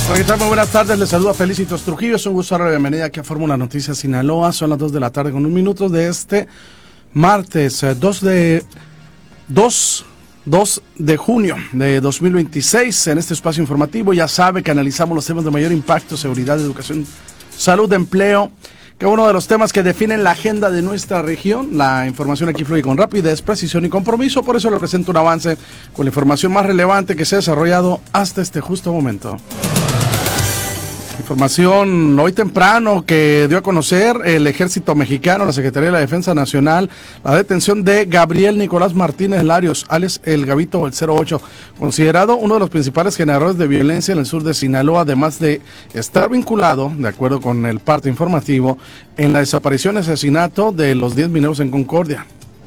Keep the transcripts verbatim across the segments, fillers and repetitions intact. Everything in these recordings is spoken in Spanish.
¿Qué tal? Muy buenas tardes, les saluda Felicitos Trujillo, es un gusto darle la bienvenida aquí a Fórmula Noticias Sinaloa. Son las dos de la tarde con un minuto de este martes dos de junio de dos mil veintiséis. En este espacio informativo ya sabe que analizamos los temas de mayor impacto: seguridad, educación, salud, empleo, que es uno de los temas que definen la agenda de nuestra región. La información aquí fluye con rapidez, precisión y compromiso, por eso le presento un avance con la información más relevante que se ha desarrollado hasta este justo momento. Información hoy temprano que dio a conocer el Ejército Mexicano, la Secretaría de la Defensa Nacional, la detención de Gabriel Nicolás Martínez Larios, alias El Gabito, el cero ocho, considerado uno de los principales generadores de violencia en el sur de Sinaloa, además de estar vinculado, de acuerdo con el parte informativo, en la desaparición y asesinato de los diez mineros en Concordia.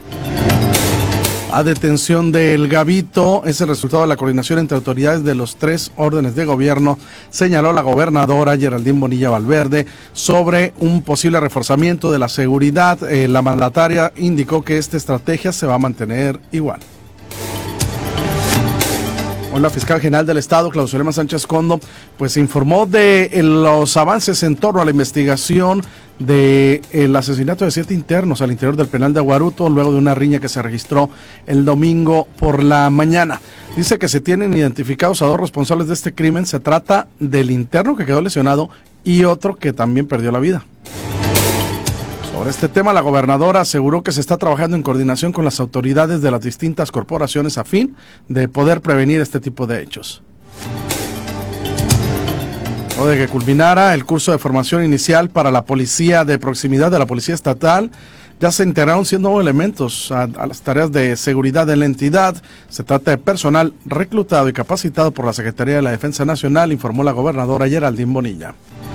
La detención del Gabito es el resultado de la coordinación entre autoridades de los tres órdenes de gobierno, señaló la gobernadora Geraldine Bonilla Valverde. Sobre un posible reforzamiento de la seguridad, eh, la mandataria indicó que esta estrategia se va a mantener igual. Hoy la fiscal general del estado, Claudia Zulema Sánchez Condo, pues informó de eh, los avances en torno a la investigación del de asesinato de siete internos al interior del penal de Aguaruto, luego de una riña que se registró el domingo por la mañana. Dice que se tienen identificados a dos responsables de este crimen. Se trata del interno que quedó lesionado y otro que también perdió la vida. Sobre este tema, la gobernadora aseguró que se está trabajando en coordinación con las autoridades de las distintas corporaciones a fin de poder prevenir este tipo de hechos. Luego de que culminara el curso de formación inicial para la policía de proximidad de la Policía Estatal, ya se integraron cien nuevos elementos a, a las tareas de seguridad de la entidad. Se trata de personal reclutado y capacitado por la Secretaría de la Defensa Nacional, informó la gobernadora Geraldine Bonilla.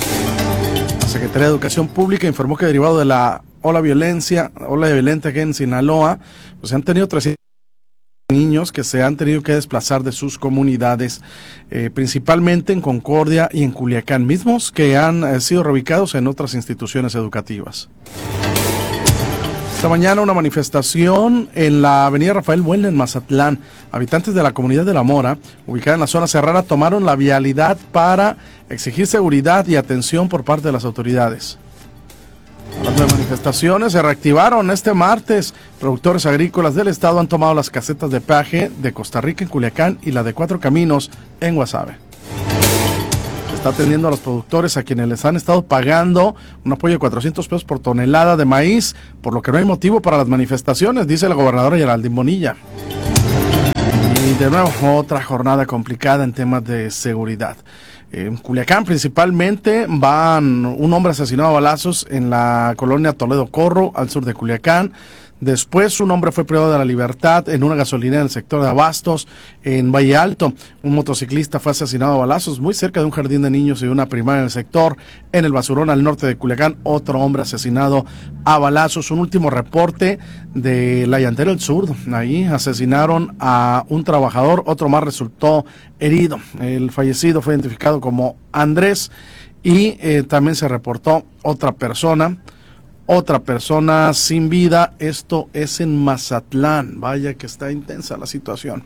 La Secretaría de Educación Pública informó que derivado de la ola violencia, ola de violencia aquí en Sinaloa, pues se han tenido trescientos niños que se han tenido que desplazar de sus comunidades, eh, principalmente en Concordia y en Culiacán, mismos que han eh, sido reubicados en otras instituciones educativas. Esta mañana una manifestación en la avenida Rafael Buelna en Mazatlán. Habitantes de la comunidad de La Mora, ubicada en la zona serrana, tomaron la vialidad para exigir seguridad y atención por parte de las autoridades. Las manifestaciones se reactivaron este martes. Productores agrícolas del estado han tomado las casetas de peaje de Costa Rica en Culiacán y la de Cuatro Caminos en Guasave. Se está atendiendo a los productores a quienes les han estado pagando un apoyo de cuatrocientos pesos por tonelada de maíz, por lo que no hay motivo para las manifestaciones, dice la gobernadora Geraldine Bonilla. Y de nuevo, otra jornada complicada en temas de seguridad. En Culiacán principalmente van un hombre asesinado a balazos en la colonia Toledo Corro, al sur de Culiacán. Después un hombre fue privado de la libertad en una gasolinera en el sector de Abastos, en Valle Alto. Un motociclista fue asesinado a balazos muy cerca de un jardín de niños y una primaria en el sector. En el Basurón, al norte de Culiacán, otro hombre asesinado a balazos. Un último reporte de La Llantera del Sur. Ahí asesinaron a un trabajador, otro más resultó herido. El fallecido fue identificado como Andrés y eh, también se reportó otra persona. Otra persona sin vida. Esto es en Mazatlán. Vaya que está intensa la situación.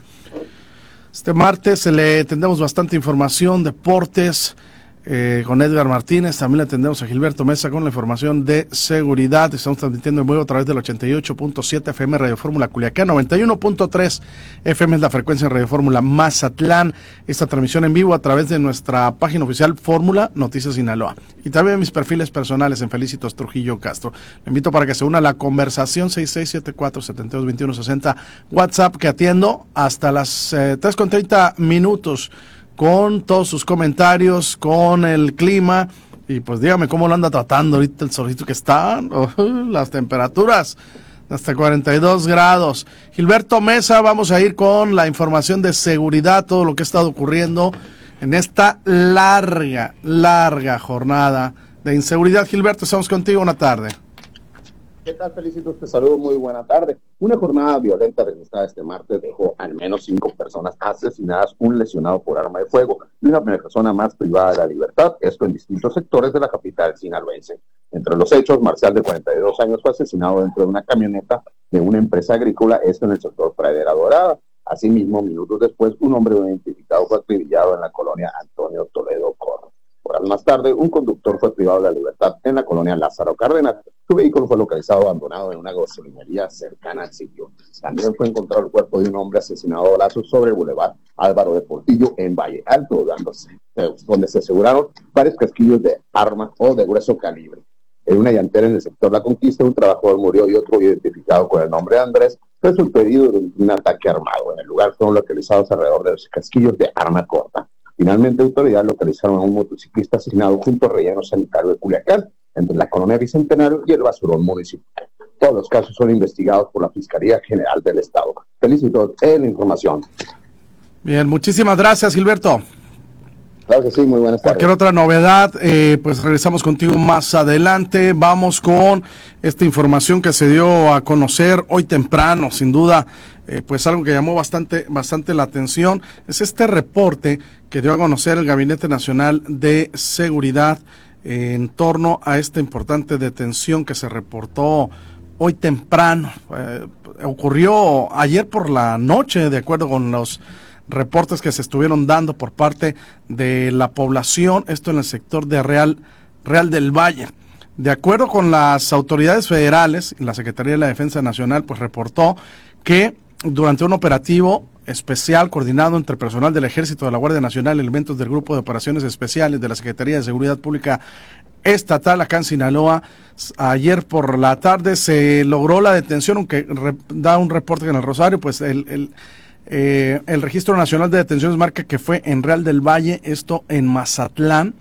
Este martes le tendremos bastante información, deportes, eh, con Edgar Martínez. También le atendemos a Gilberto Mesa con la información de seguridad. Estamos transmitiendo en vivo a través del ochenta y ocho punto siete F M Radio Fórmula Culiacán, noventa y uno punto tres F M es la frecuencia en Radio Fórmula Mazatlán. Esta transmisión en vivo a través de nuestra página oficial Fórmula Noticias Sinaloa. Y también mis perfiles personales en Felicitos Trujillo Castro. Le invito para que se una a la conversación seis seis siete cuatro siete dos dos uno seis cero, WhatsApp, que atiendo hasta las eh, tres con treinta minutos. Con todos sus comentarios, con el clima, y pues dígame cómo lo anda tratando ahorita el solito que está, uh, las temperaturas hasta cuarenta y dos grados. Gilberto Mesa, vamos a ir con la información de seguridad, todo lo que ha estado ocurriendo en esta larga, larga jornada de inseguridad. Gilberto, estamos contigo, una tarde. ¿Qué tal, Felicitos? Te saludo, muy buena tarde. Una jornada violenta registrada este martes dejó al menos cinco personas asesinadas, un lesionado por arma de fuego y una persona más privada de la libertad, esto en distintos sectores de la capital sinaloense. Entre los hechos, Marcial, de cuarenta y dos años, fue asesinado dentro de una camioneta de una empresa agrícola, esto en el sector Pradera Dorada. Asimismo, minutos después, un hombre no identificado fue acribillado en la colonia Antonio Toledo Corro. más tarde, un conductor fue privado de la libertad en la colonia Lázaro Cárdenas. Su vehículo fue localizado abandonado en una gasolinería cercana al sitio. También fue encontrado el cuerpo de un hombre asesinado a balazos sobre el bulevar Álvaro de Portillo en Valle Alto, dándose, donde se aseguraron varios casquillos de arma o de grueso calibre. En una llantera en el sector La Conquista, un trabajador murió y otro, identificado con el nombre de Andrés, resultó herido durante un ataque armado. En el lugar fueron localizados alrededor de los casquillos de arma corta. Finalmente, autoridades localizaron a un motociclista asesinado junto al relleno sanitario de Culiacán, entre la colonia Bicentenario y el basurón municipal. Todos los casos son investigados por la Fiscalía General del Estado. Felicito en la información. Bien, muchísimas gracias, Gilberto. Claro que sí, muy buenas tardes. Cualquier otra novedad, eh, pues regresamos contigo más adelante. Vamos con esta información que se dio a conocer hoy temprano, sin duda, eh, pues algo que llamó bastante, bastante la atención, es este reporte que dio a conocer el Gabinete Nacional de Seguridad eh, en torno a esta importante detención que se reportó hoy temprano. Eh, ocurrió ayer por la noche, de acuerdo con los reportes que se estuvieron dando por parte de la población, esto en el sector de Real, Real del Valle. De acuerdo con las autoridades federales, la Secretaría de la Defensa Nacional pues reportó que durante un operativo especial coordinado entre personal del Ejército, de la Guardia Nacional, elementos del Grupo de Operaciones Especiales de la Secretaría de Seguridad Pública Estatal acá en Sinaloa, ayer por la tarde se logró la detención, aunque re, da un reporte en el Rosario, pues el, el Eh, el Registro Nacional de Detenciones marca que fue en Real del Valle, esto en Mazatlán,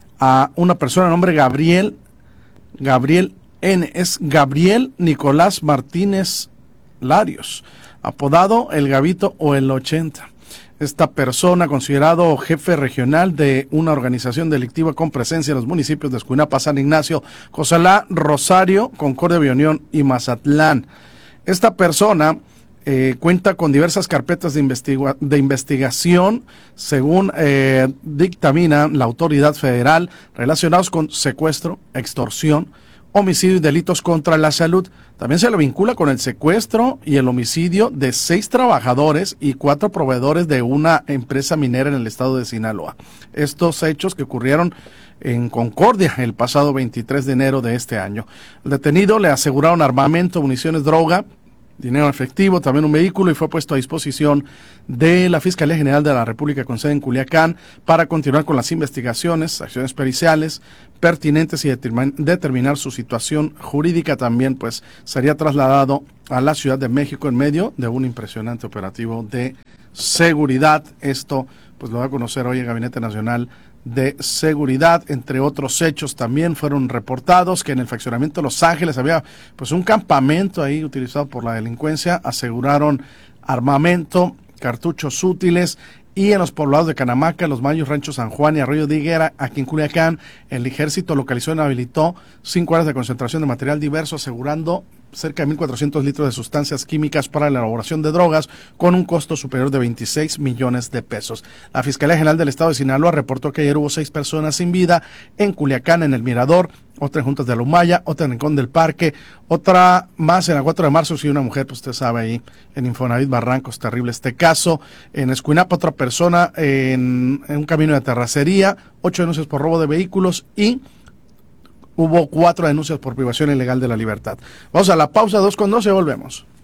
a una persona de nombre Gabriel, Gabriel N, es Gabriel Nicolás Martínez Larios, apodado El Gabito o El ochenta. Esta persona, considerado jefe regional de una organización delictiva con presencia en los municipios de Escuinapa, San Ignacio, Cozalá, Rosario, Concordia, Bionión y Mazatlán. Esta persona Eh, cuenta con diversas carpetas de, investiga de investigación, según eh, dictamina la autoridad federal, relacionados con secuestro, extorsión, homicidio y delitos contra la salud. También se le vincula con el secuestro y el homicidio de seis trabajadores y cuatro proveedores de una empresa minera en el estado de Sinaloa. Estos hechos que ocurrieron en Concordia el pasado veintitrés de enero de este año. El detenido le aseguraron armamento, municiones, droga, dinero efectivo, también un vehículo, y fue puesto a disposición de la Fiscalía General de la República con sede en Culiacán para continuar con las investigaciones, acciones periciales pertinentes y determin determinar su situación jurídica. También pues sería trasladado a la Ciudad de México en medio de un impresionante operativo de seguridad. Esto pues lo va a conocer hoy el Gabinete Nacional de Seguridad. Entre otros hechos también fueron reportados que en el fraccionamiento de Los Ángeles había pues un campamento ahí utilizado por la delincuencia. Aseguraron armamento, cartuchos útiles, y en los poblados de Canamaca, Los Mayos, Rancho San Juan y Arroyo de Higuera, aquí en Culiacán, el ejército localizó y habilitó cinco áreas de concentración de material diverso, asegurando cerca de mil cuatrocientos litros de sustancias químicas para la elaboración de drogas, con un costo superior de veintiséis millones de pesos. La Fiscalía General del Estado de Sinaloa reportó que ayer hubo seis personas sin vida en Culiacán, en El Mirador, otra en Juntas de Alumaya, otra en Rincón del Parque, otra más en la cuatro de marzo, y una mujer, pues usted sabe, ahí en Infonavit Barrancos, terrible este caso. En Escuinapa, otra persona en, en un camino de terracería, ocho denuncias por robo de vehículos y hubo cuatro denuncias por privación ilegal de la libertad. Vamos a la pausa, dos con doce, volvemos.